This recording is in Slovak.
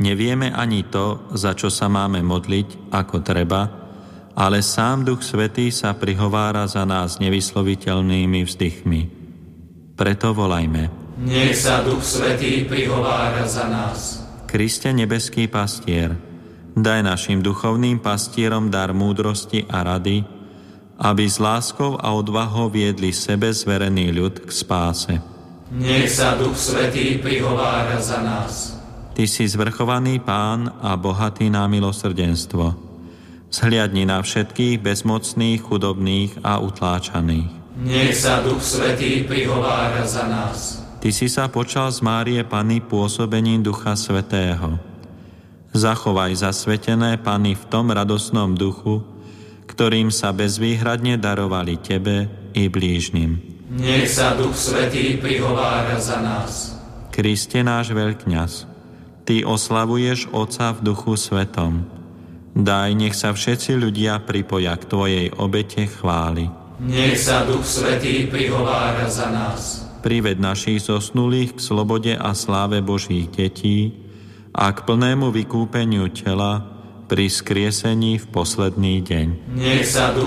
Nevieme ani to, za čo sa máme modliť, ako treba, ale sám Duch Svätý sa prihovára za nás nevysloviteľnými vzdychmi. Preto volajme. Nech sa Duch Svätý prihovára za nás. Kriste nebeský pastier, daj našim duchovným pastierom dar múdrosti a rady, aby s láskou a odvahou viedli sebe zverený ľud k spáse. Nech sa Duch Svätý prihovára za nás. Ty si zvrchovaný Pán a bohatý na milosrdenstvo. Zhliadni na všetkých bezmocných, chudobných a utláčaných. Nech sa Duch Svätý prihovára za nás. Ty si sa počal z Márie Panny pôsobením Ducha Svätého. Zachovaj zasvetené Panny v tom radosnom duchu, ktorým sa bezvýhradne darovali Tebe i blížnym. Nech sa Duch Svätý prihovára za nás. Kriste náš veľkňaz, Ty oslavuješ Otca v Duchu Svetom. Daj, nech sa všetci ľudia pripoja k Tvojej obete chvály. Nech sa Duch Svätý prihovára za nás. Prived našich zosnulých k slobode a sláve Božích detí a k plnému vykúpeniu tela pri skriesení v posledný deň. Nech sa Duch